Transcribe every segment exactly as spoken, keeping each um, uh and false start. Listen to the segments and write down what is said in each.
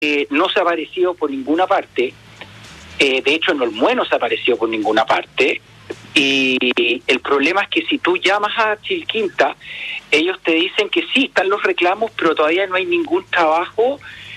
eh, no se ha aparecido por ninguna parte. Eh, de hecho, en Olmué no se ha aparecido por ninguna parte. Y el problema es que si tú llamas a Chilquinta, ellos te dicen que sí, están los reclamos, pero todavía no hay ningún trabajo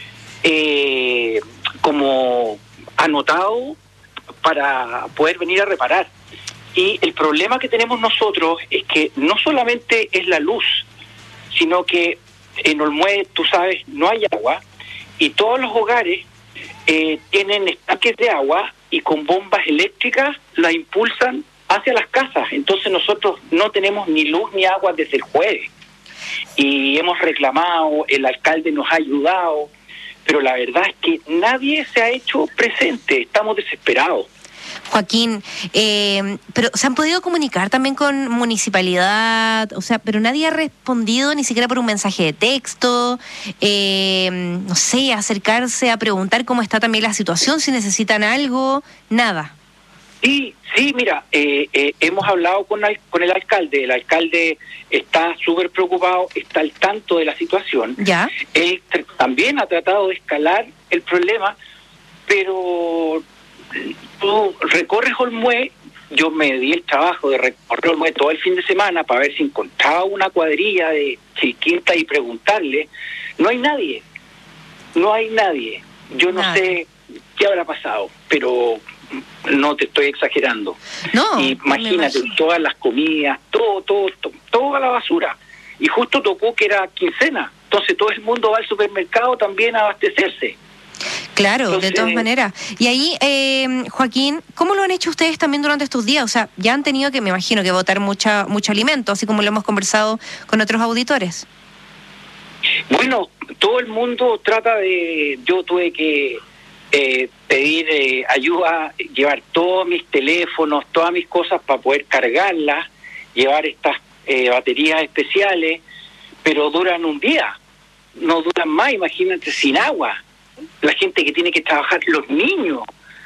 eh, como anotado para poder venir a reparar. Y el problema que tenemos nosotros es que no solamente es la luz, sino que en Olmué, tú sabes, no hay agua y todos los hogares eh, tienen estanques de agua y con bombas eléctricas las impulsan hacia las casas. Entonces nosotros no tenemos ni luz ni agua desde el jueves. Y hemos reclamado, el alcalde nos ha ayudado, pero la verdad es que nadie se ha hecho presente, estamos desesperados. Joaquín, eh, pero ¿se han podido comunicar también con municipalidad? O sea, pero nadie ha respondido ni siquiera por un mensaje de texto, eh, no sé, acercarse a preguntar cómo está también la situación, si necesitan algo, nada. Sí, sí, mira, eh, eh, hemos hablado con, al, con el alcalde, el alcalde está súper preocupado, está al tanto de la situación. ¿Ya? Él t- también ha tratado de escalar el problema, pero tú recorres Olmué, yo me di el trabajo de recorrer Olmué todo el fin de semana para ver si encontraba una cuadrilla de Chilquinta y preguntarle, no hay nadie, no hay nadie, yo no Nada. sé qué habrá pasado, pero no te estoy exagerando. No, Y imagínate, me todas las comidas, todo, todo, todo, toda la basura. Y justo tocó que era quincena, entonces todo el mundo va al supermercado también a abastecerse. Claro, Entonces, de todas maneras. Y ahí, eh, Joaquín, ¿cómo lo han hecho ustedes también durante estos días? O sea, ya han tenido que, me imagino, que botar mucha, mucho alimento, así como lo hemos conversado con otros auditores. Bueno, todo el mundo trata de... Yo tuve que eh, pedir eh, ayuda, llevar todos mis teléfonos, todas mis cosas para poder cargarlas, llevar estas eh, baterías especiales, pero duran un día, no duran más, imagínate, sin agua. La gente que tiene que trabajar, los niños,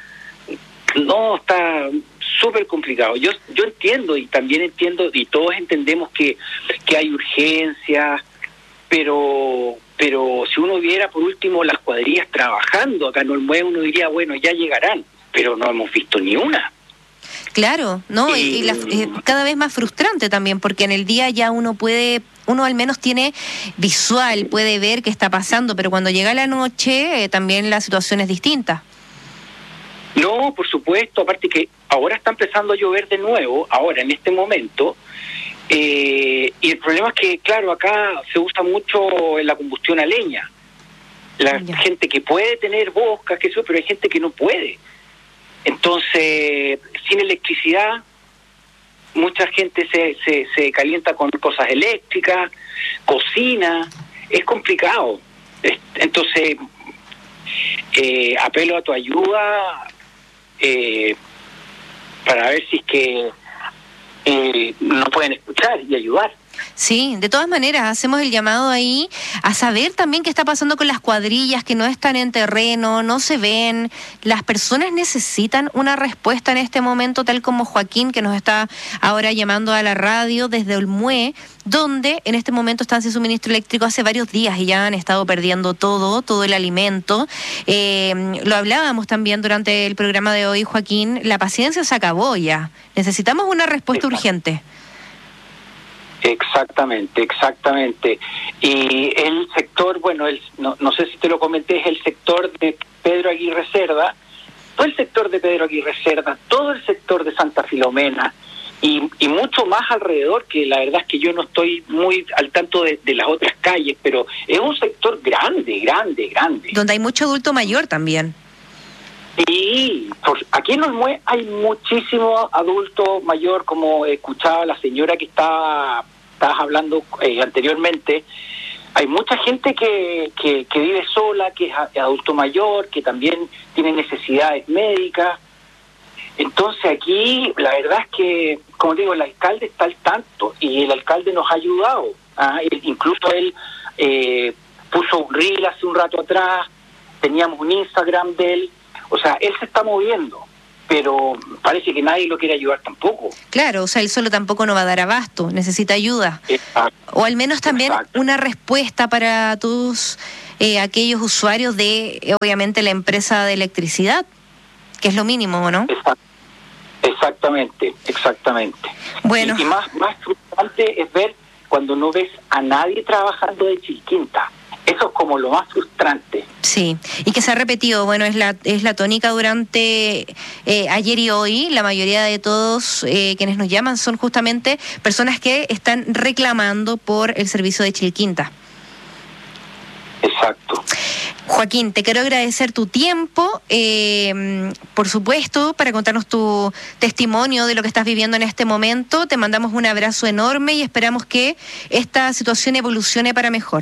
no, está súper complicado. Yo yo entiendo y también entiendo y todos entendemos que, que hay urgencias, pero pero si uno viera por último las cuadrillas trabajando acá en Olmué, uno diría, bueno, ya llegarán, pero no hemos visto ni una. Claro, ¿no? Y, y la, eh, cada vez más frustrante también, porque en el día ya uno puede, uno al menos tiene visual, puede ver qué está pasando, pero cuando llega la noche eh, también la situación es distinta. No, por supuesto, aparte que ahora está empezando a llover de nuevo, ahora en este momento, eh, y el problema es que, claro, acá se usa mucho la combustión a leña. La Ya. gente que puede tener boscas, que eso, pero hay gente que no puede. Entonces, sin electricidad, mucha gente se, se, se calienta con cosas eléctricas, cocina, es complicado. Entonces, eh, apelo a tu ayuda eh, para ver si es que eh, nos pueden escuchar y ayudar. Sí, de todas maneras, hacemos el llamado ahí a saber también qué está pasando con las cuadrillas que no están en terreno, no se ven. Las personas necesitan una respuesta en este momento, tal como Joaquín, que nos está ahora llamando a la radio desde Olmué, donde en este momento están sin suministro eléctrico hace varios días y ya han estado perdiendo todo, todo el alimento. Eh, lo hablábamos también durante el programa de hoy, Joaquín, la paciencia se acabó ya. Necesitamos una respuesta Exacto. urgente. Exactamente, exactamente. Y el sector, bueno, el, no, no sé si te lo comenté, es el sector de Pedro Aguirre Cerda, todo el sector de Pedro Aguirre Cerda, todo el sector de Santa Filomena y, y mucho más alrededor, que la verdad es que yo no estoy muy al tanto de, de las otras calles, pero es un sector grande, grande, grande. Donde hay mucho adulto mayor también. Y pues, aquí en Olmué hay muchísimo adulto mayor, como escuchaba la señora que estaba estabas hablando eh, anteriormente. Hay mucha gente que, que, que vive sola, que es adulto mayor, que también tiene necesidades médicas. Entonces aquí la verdad es que, como digo, el alcalde está al tanto y el alcalde nos ha ayudado. ¿ah? Incluso él eh, puso un reel hace un rato atrás, teníamos un Instagram de él. O sea, él se está moviendo, pero parece que nadie lo quiere ayudar tampoco. Claro, o sea, él solo tampoco no va a dar abasto, necesita ayuda. Exacto. O al menos también Exacto. una respuesta para tus eh, aquellos usuarios de, eh, obviamente, la empresa de electricidad, que es lo mínimo, ¿no? Exactamente, exactamente. Bueno. Y, y más, más frustrante es ver cuando no ves a nadie trabajando de Chilquinta. Eso es como lo más frustrante. Sí, y que se ha repetido, bueno, es la es la tónica durante eh, ayer y hoy. La mayoría de todos eh, quienes nos llaman son justamente personas que están reclamando por el servicio de Chilquinta. Exacto. Joaquín, te quiero agradecer tu tiempo, eh, por supuesto, para contarnos tu testimonio de lo que estás viviendo en este momento. Te mandamos un abrazo enorme y esperamos que esta situación evolucione para mejor.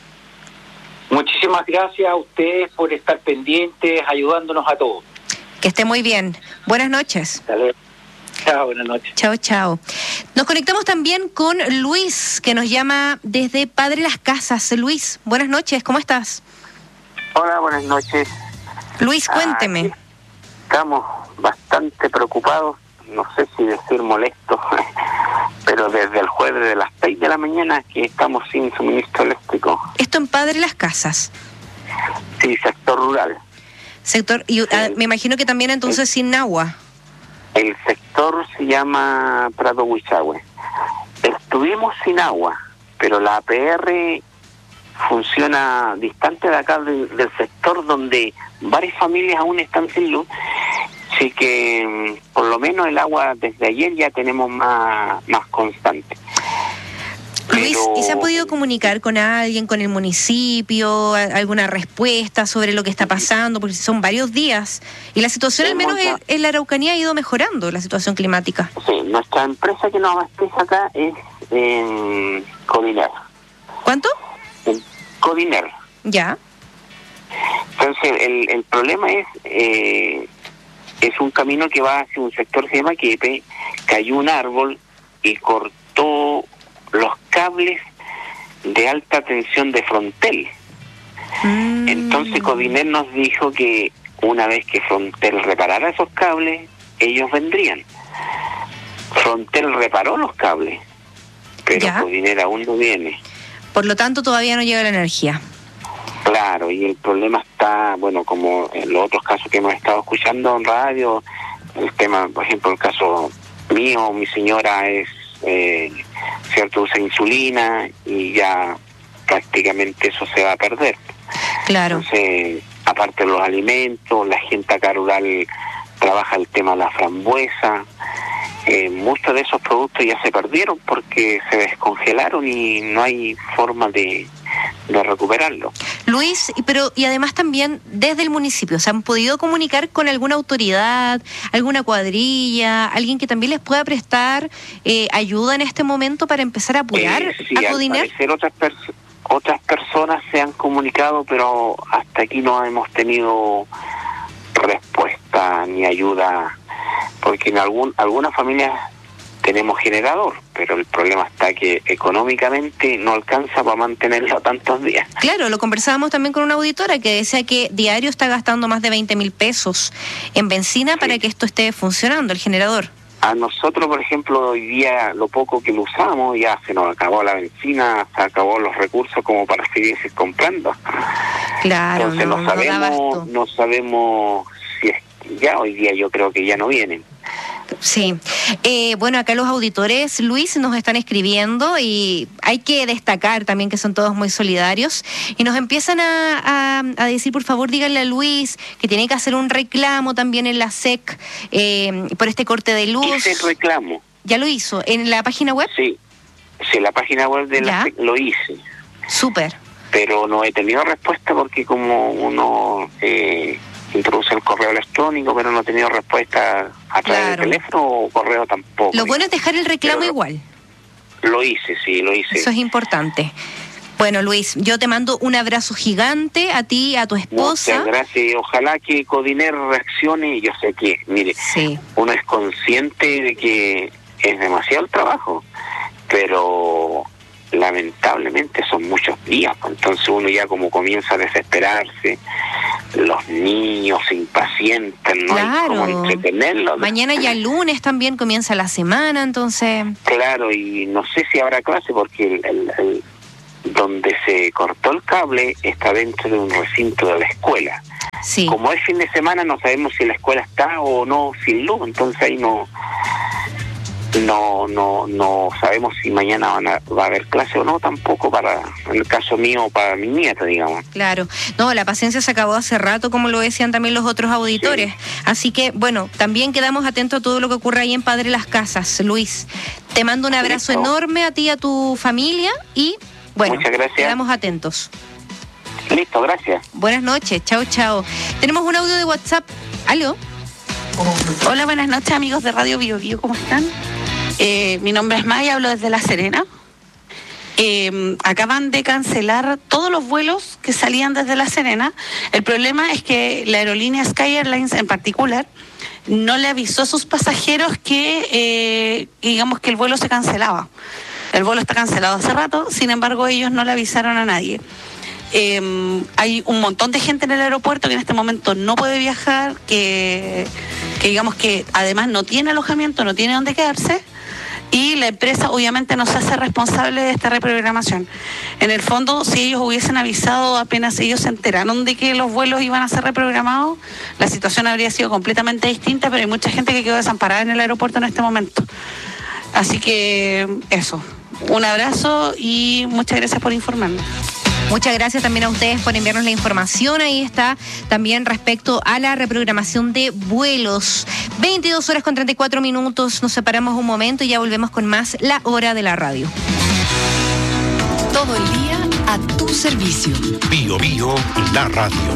Muchísimas gracias a ustedes por estar pendientes, ayudándonos a todos. Que esté muy bien. Buenas noches. Dale. Chao, buenas noches. Chao, chao. Nos conectamos también con Luis, que nos llama desde Padre Las Casas. Luis, buenas noches, ¿cómo estás? Hola, buenas noches. Luis, cuénteme. Ah, estamos bastante preocupados, no sé si decir molestos, pero desde el jueves de las seis de la mañana que estamos sin suministro eléctrico. Esto en Padre Las Casas. Sí, sector rural. Sector, y sí. ah, me imagino que también entonces sí. Sin agua. El sector se llama Prado Huichahue. Estuvimos sin agua, pero la A P R funciona distante de acá del, del sector donde varias familias aún están sin luz, así que por lo menos el agua desde ayer ya tenemos más, más constante. Luis, Pero... ¿y se ha podido comunicar con alguien, con el municipio, alguna respuesta sobre lo que está pasando? Porque son varios días y la situación, al menos en, en la Araucanía, ha ido mejorando, la situación climática. Sí, nuestra empresa que nos abastece acá es en Codiner. ¿Cuánto? En Codiner. Ya. Entonces, el, el problema es eh, es un camino que va hacia un sector que se llama Quepe, cayó un árbol y cortó los cables de alta tensión de Frontel. Mm. Entonces Codiner nos dijo que una vez que Frontel reparara esos cables, ellos vendrían. Frontel reparó los cables, pero ¿ya? Codiner aún no viene. Por lo tanto, todavía no llega la energía. Claro, y el problema está, bueno, como en los otros casos que hemos estado escuchando en radio, el tema, por ejemplo, el caso mío, mi señora es, eh, cierto, usa insulina y ya prácticamente eso se va a perder. Claro. Entonces, aparte de los alimentos, la gente acá rural trabaja el tema de la frambuesa. Eh, muchos de esos productos ya se perdieron porque se descongelaron y no hay forma de, de recuperarlo. Luis, pero y además también desde el municipio, ¿se han podido comunicar con alguna autoridad, alguna cuadrilla, alguien que también les pueda prestar eh, ayuda en este momento para empezar a apurar eh, sí, a Codiner? Al parecer otras, pers- otras personas se han comunicado, pero hasta aquí no hemos tenido respuesta ni ayuda, porque en algún algunas familias tenemos generador, pero el problema está que económicamente no alcanza para mantenerlo tantos días. Claro, lo conversábamos también con una auditora que decía que diario está gastando más de veinte mil pesos en benzina, sí, para que esto esté funcionando, el generador. A nosotros, por ejemplo, hoy día lo poco que lo usamos, ya se nos acabó la benzina, se acabó los recursos como para seguir comprando. Claro, entonces no, no sabemos, no, no sabemos si es ya hoy día, yo creo que ya no vienen. Sí, eh, bueno, acá los auditores, Luis, nos están escribiendo y hay que destacar también que son todos muy solidarios y nos empiezan a, a, a decir, por favor, díganle a Luis que tiene que hacer un reclamo también en la S E C eh, por este corte de luz. Hice el reclamo. ¿Ya lo hizo? ¿En la página web? Sí, sí, la página web de la S E C lo hice. Súper. Pero no he tenido respuesta porque como uno... Eh, introduce el correo electrónico, pero no he tenido respuesta a través claro. del teléfono o correo tampoco. Lo bueno es dejar el reclamo pero igual. Lo hice, sí, lo hice. Eso es importante. Bueno, Luis, yo te mando un abrazo gigante a ti, a tu esposa. Muchas gracias. Ojalá que Codiner reaccione. Yo sé que, mire, sí. uno es consciente de que es demasiado el trabajo, pero lamentablemente son muchos días, entonces uno ya como comienza a desesperarse, los niños se impacientan, no claro. hay como entretenerlos. Mañana ya el lunes también comienza la semana, entonces... Claro, y no sé si habrá clase porque el, el, el donde se cortó el cable está dentro de un recinto de la escuela. Sí. Como es fin de semana, no sabemos si la escuela está o no sin luz, entonces ahí no no no no sabemos si mañana van a, va a haber clase o no, tampoco para, en el caso mío, para mi nieta, digamos. Claro, no, la paciencia se acabó hace rato, como lo decían también los otros auditores. Sí. Así que, bueno, también quedamos atentos a todo lo que ocurra ahí en Padre Las Casas. Luis, te mando un abrazo Listo. enorme a ti y a tu familia y, bueno, muchas gracias. Quedamos atentos. Listo, gracias. Buenas noches, chao, chao. Tenemos un audio de WhatsApp. ¿Aló? Hola, buenas noches, amigos de Radio Bio Bio, ¿cómo están? Eh, mi nombre es Maya, hablo desde La Serena. Eh, acaban de cancelar todos los vuelos que salían desde La Serena. El problema es que la aerolínea Sky Airlines en particular no le avisó a sus pasajeros que, eh, digamos, que el vuelo se cancelaba. El vuelo está cancelado hace rato, sin embargo ellos no le avisaron a nadie. Eh, hay un montón de gente en el aeropuerto que en este momento no puede viajar, que, que digamos que además no tiene alojamiento, no tiene dónde quedarse. Y la empresa obviamente no se hace responsable de esta reprogramación. En el fondo, si ellos hubiesen avisado apenas ellos se enteraron de que los vuelos iban a ser reprogramados, la situación habría sido completamente distinta, pero hay mucha gente que quedó desamparada en el aeropuerto en este momento. Así que eso, un abrazo y muchas gracias por informarnos. Muchas gracias también a ustedes por enviarnos la información. Ahí está también respecto a la reprogramación de vuelos. veintidós horas con treinta y cuatro minutos. Nos separamos un momento y ya volvemos con más La Hora de la Radio. Todo el día a tu servicio. Bio Bio, la radio.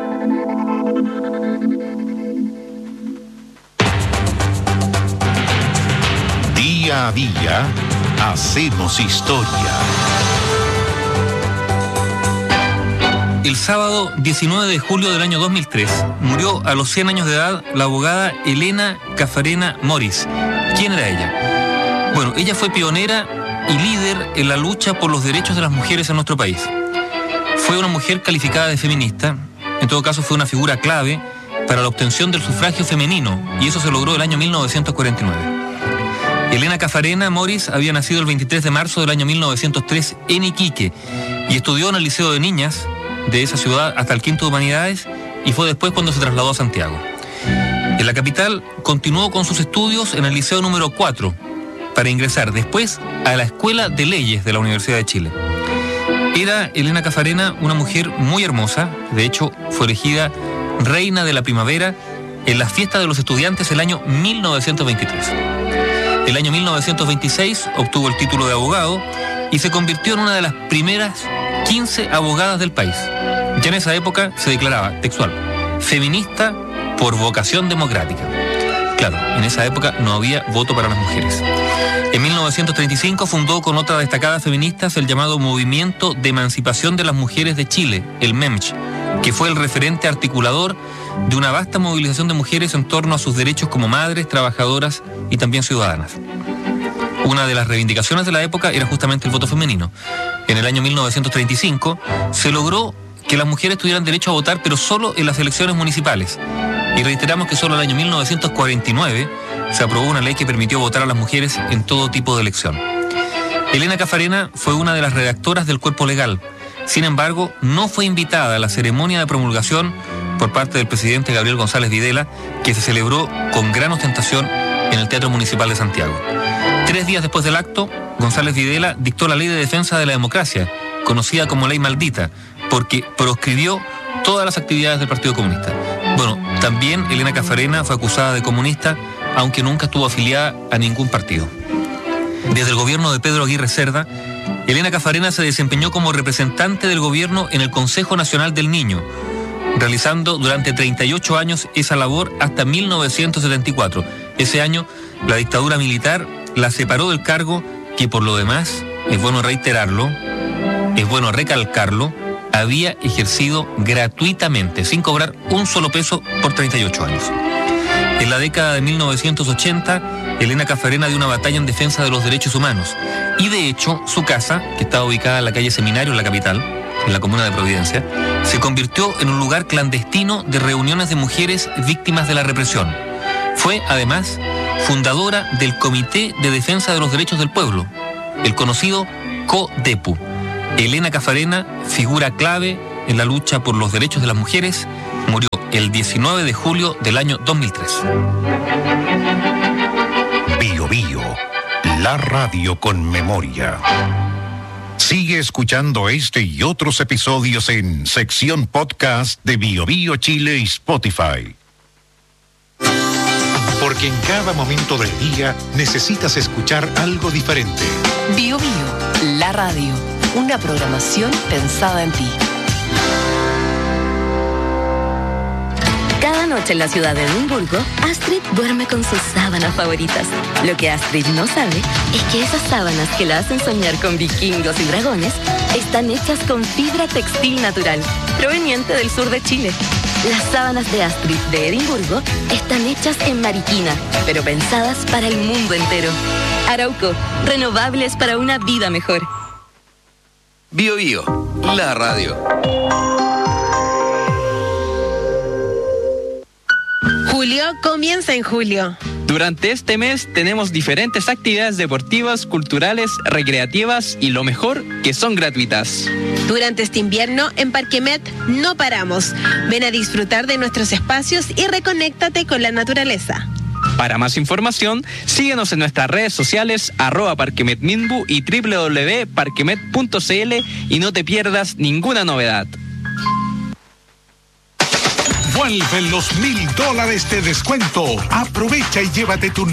Día a día hacemos historia. El sábado diecinueve de julio del año dos mil tres murió a los cien años de edad la abogada Elena Cafarena Moris. ¿Quién era ella? Bueno, ella fue pionera y líder en la lucha por los derechos de las mujeres en nuestro país. Fue una mujer calificada de feminista, en todo caso fue una figura clave para la obtención del sufragio femenino, y eso se logró el año mil novecientos cuarenta y nueve. Elena Cafarena Moris había nacido el veintitrés de marzo del año mil novecientos tres en Iquique y estudió en el Liceo de Niñas de esa ciudad hasta el quinto de Humanidades, y fue después cuando se trasladó a Santiago. En la capital continuó con sus estudios en el Liceo número cuatro para ingresar después a la Escuela de Leyes de la Universidad de Chile. Era Elena Cafarena una mujer muy hermosa, de hecho fue elegida reina de la primavera en las fiestas de los estudiantes el año mil novecientos veintitrés. El año mil novecientos veintiséis obtuvo el título de abogado y se convirtió en una de las primeras quince abogadas del país. Ya en esa época se declaraba textual, feminista por vocación democrática. Claro, en esa época no había voto para las mujeres. En mil novecientos treinta y cinco fundó con otras destacadas feministas el llamado Movimiento de Emancipación de las Mujeres de Chile, el MEMCH, que fue el referente articulador de una vasta movilización de mujeres en torno a sus derechos como madres, trabajadoras y también ciudadanas. Una de las reivindicaciones de la época era justamente el voto femenino. En el año mil novecientos treinta y cinco se logró que las mujeres tuvieran derecho a votar, pero solo en las elecciones municipales. Y reiteramos que solo en el año mil novecientos cuarenta y nueve se aprobó una ley que permitió votar a las mujeres en todo tipo de elección. Elena Cafarena fue una de las redactoras del cuerpo legal. Sin embargo, no fue invitada a la ceremonia de promulgación por parte del presidente Gabriel González Videla, que se celebró con gran ostentación en el Teatro Municipal de Santiago. Tres días después del acto, González Videla dictó la Ley de Defensa de la Democracia, conocida como Ley Maldita, porque proscribió todas las actividades del Partido Comunista. Bueno, también Elena Cafarena fue acusada de comunista, aunque nunca estuvo afiliada a ningún partido. Desde el gobierno de Pedro Aguirre Cerda, Elena Cafarena se desempeñó como representante del gobierno en el Consejo Nacional del Niño, realizando durante treinta y ocho años esa labor hasta mil novecientos setenta y cuatro. Ese año, la dictadura militar la separó del cargo que, por lo demás, es bueno reiterarlo, es bueno recalcarlo, había ejercido gratuitamente, sin cobrar un solo peso por treinta y ocho años. En la década de mil novecientos ochenta, Elena Cafarena dio una batalla en defensa de los derechos humanos. Y de hecho, su casa, que estaba ubicada en la calle Seminario, en la capital, en la comuna de Providencia, se convirtió en un lugar clandestino de reuniones de mujeres víctimas de la represión. Fue, además, fundadora del Comité de Defensa de los Derechos del Pueblo, el conocido CODEPU, Elena Cafarena, figura clave en la lucha por los derechos de las mujeres, murió el diecinueve de julio del año dos mil tres. Bio Bio, la radio con memoria. Sigue escuchando este y otros episodios en sección podcast de Bio Bio Chile y Spotify. Porque en cada momento del día necesitas escuchar algo diferente. Bio Bio, la radio. Una programación pensada en ti. Cada noche en la ciudad de Edimburgo, Astrid duerme con sus sábanas favoritas. Lo que Astrid no sabe es que esas sábanas que la hacen soñar con vikingos y dragones están hechas con fibra textil natural, proveniente del sur de Chile. Las sábanas de Astrid de Edimburgo están hechas en Mariquina, pero pensadas para el mundo entero. Arauco, renovables para una vida mejor. Bio Bio, la radio. Julio comienza en julio. Durante este mes tenemos diferentes actividades deportivas, culturales, recreativas y lo mejor, que son gratuitas. Durante este invierno en Parquemet no paramos. Ven a disfrutar de nuestros espacios y reconéctate con la naturaleza. Para más información, síguenos en nuestras redes sociales arroba parquemetminbu y doble u doble u doble u punto parquemet punto c l y no te pierdas ninguna novedad. Vuelven los mil dólares de descuento. Aprovecha y llévate tu